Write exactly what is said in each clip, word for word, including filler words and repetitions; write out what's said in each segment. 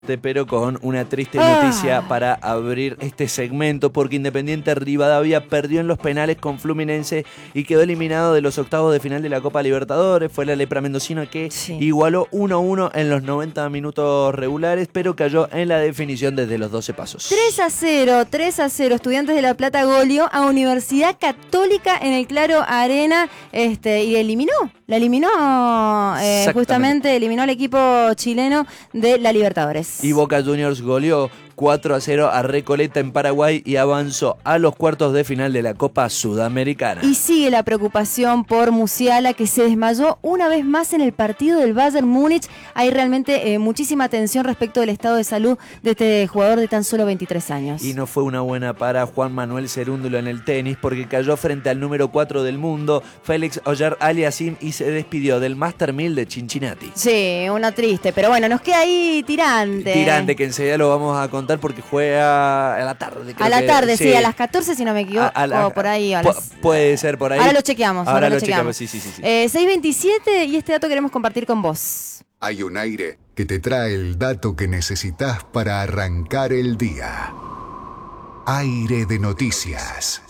Pero con una triste Ah. noticia para abrir este segmento, porque Independiente Rivadavia perdió en los penales con Fluminense y quedó eliminado de los octavos de final de la Copa Libertadores. Fue la Lepra mendocina que Sí. igualó uno a uno en los noventa minutos regulares, pero cayó en la definición desde los doce pasos. tres a cero, tres a cero, Estudiantes de La Plata goleó a Universidad Católica en el Claro Arena, este, y eliminó, la eliminó, eh, Exactamente. justamente eliminó al equipo chileno de la Libertadores. Y Boca Juniors goleó cuatro a cero a Recoleta en Paraguay y avanzó a los cuartos de final de la Copa Sudamericana. Y sigue la preocupación por Musiala, que se desmayó una vez más en el partido del Bayern Múnich. Hay realmente eh, muchísima tensión respecto del estado de salud de este jugador de tan solo veintitrés años. Y no fue una buena para Juan Manuel Cerúndulo en el tenis, porque cayó frente al número cuatro del mundo, Félix Auger-Aliassime, y se despidió del Master mil de Cincinnati. Sí, una triste, pero bueno, nos queda ahí tirante. Tirante, que enseguida lo vamos a contar porque juega a la tarde. creo A la que- tarde, sí. a las catorce si no me equivoco, A- a la- o por ahí. A pu- las- Puede ser por ahí. Ahora lo chequeamos. Ahora, Ahora, lo lo chequeamos. chequeamos, sí, sí, sí. sí. Eh, seis veintisiete y este dato queremos compartir con vos. Hay un aire que te trae el dato que necesitas para arrancar el día. Aire de noticias.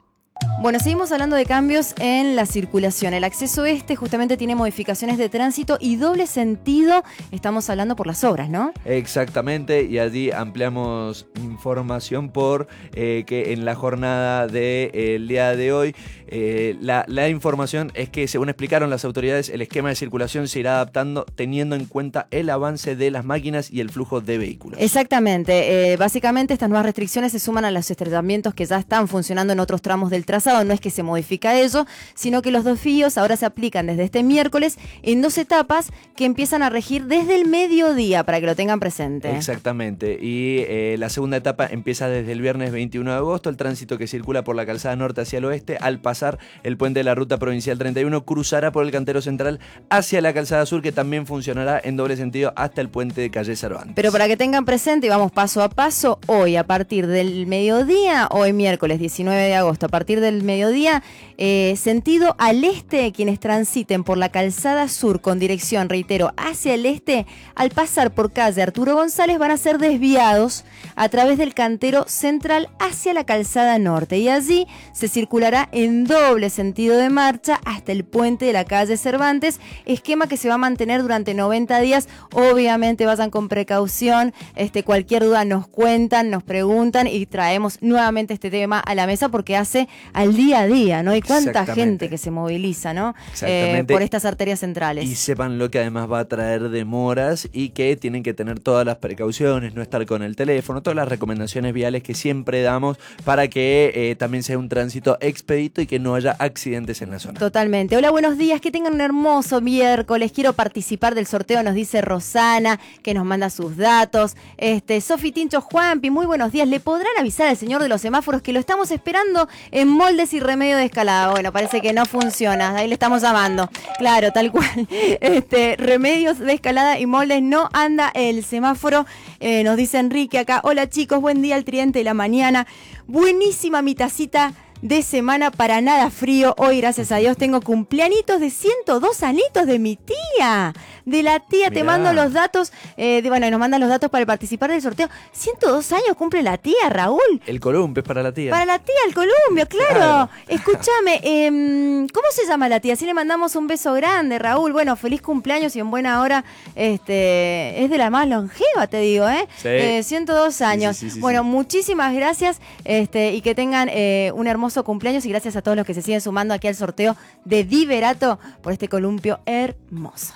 Bueno, seguimos hablando de cambios en la circulación. El acceso este justamente tiene modificaciones de tránsito y doble sentido. Estamos hablando por las obras, ¿no? Exactamente, y allí ampliamos información por eh, que en la jornada del día de hoy eh, la, la información es que, según explicaron las autoridades, el esquema de circulación se irá adaptando teniendo en cuenta el avance de las máquinas y el flujo de vehículos. Exactamente. Eh, básicamente estas nuevas restricciones se suman a los estrellamientos que ya están funcionando en otros tramos del trazado. No es que se modifica eso, sino que los desvíos ahora se aplican desde este miércoles en dos etapas que empiezan a regir desde el mediodía, para que lo tengan presente. Exactamente, y eh, la segunda etapa empieza desde el viernes veintiuno de agosto. El tránsito que circula por la calzada norte hacia el oeste, al pasar el puente de la ruta provincial treinta y uno, cruzará por el Cantero Central hacia la calzada sur, que también funcionará en doble sentido hasta el puente de calle Cervantes. Pero para que tengan presente, y vamos paso a paso, hoy a partir del mediodía, hoy miércoles diecinueve de agosto, a partir del mediodía, eh, sentido al este, quienes transiten por la calzada sur con dirección, reitero, hacia el este, al pasar por calle Arturo González van a ser desviados a través del Cantero Central hacia la calzada norte, y allí se circulará en doble sentido de marcha hasta el puente de la calle Cervantes, esquema que se va a mantener durante noventa días. Obviamente vayan con precaución, este, cualquier duda nos cuentan, nos preguntan y traemos nuevamente este tema a la mesa, porque hace al día a día, ¿no? Y cuánta Exactamente. gente que se moviliza, ¿no? Exactamente. Eh, por estas arterias centrales. Y sepan lo que además va a traer demoras y que tienen que tener todas las precauciones, no estar con el teléfono, todas las recomendaciones viales que siempre damos para que eh, también sea un tránsito expedito y que no haya accidentes en la zona. Totalmente. Hola, buenos días, que tengan un hermoso miércoles. Quiero participar del sorteo, nos dice Rosana, que nos manda sus datos. Este, Sofi Tincho Juanpi, muy buenos días. ¿Le podrán avisar al señor de los semáforos que lo estamos esperando en Moldes y Remedio de Escalada? Bueno, parece que no funciona, ahí le estamos llamando. Claro, tal cual. Este, Remedios de Escalada y Moldes, no anda el semáforo. Eh, nos dice Enrique acá. Hola chicos, buen día al Tridente de la mañana. Buenísima mi tacita de semana, para nada frío. Hoy, gracias a Dios, tengo cumpleañitos de ciento dos anitos de mi tía. De la tía, te Mirá. mando los datos. Eh, de, bueno, y nos mandan los datos para participar del sorteo. ciento dos años cumple la tía, Raúl. El columpio es para la tía. Para la tía, el columpio, claro. Claro. Escúchame, eh, ¿cómo se llama la tía? Sí, le mandamos un beso grande, Raúl. Bueno, feliz cumpleaños y en buena hora. Este, es de la más longeva, te digo, ¿eh? Sí. Eh, ciento dos años. Sí, sí, sí, sí, bueno, sí. muchísimas gracias este, y que tengan eh, un hermoso cumpleaños, y gracias a todos los que se siguen sumando aquí al sorteo de Diverato por este columpio hermoso.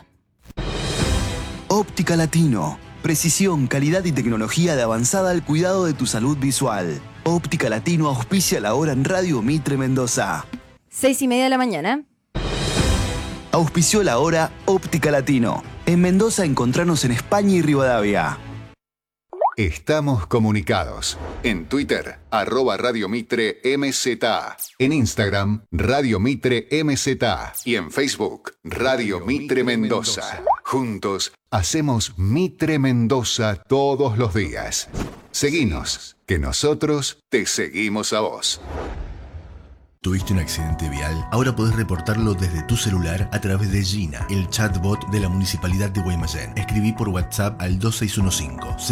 Óptica Latino. Precisión, calidad y tecnología de avanzada al cuidado de tu salud visual. Óptica Latino auspicia la hora en Radio Mitre Mendoza. Seis y media de la mañana. Auspició la hora Óptica Latino. En Mendoza encontranos en España y Rivadavia. Estamos comunicados. En Twitter, arroba Radio Mitre M Z. En Instagram, Radio Mitre M Z. Y en Facebook, Radio Mitre Mendoza. Juntos, hacemos Mitre Mendoza todos los días. Seguinos, que nosotros te seguimos a vos. ¿Tuviste un accidente vial? Ahora podés reportarlo desde tu celular a través de Gina, el chatbot de la Municipalidad de Guaymallén. Escribí por WhatsApp al dos seis uno cinco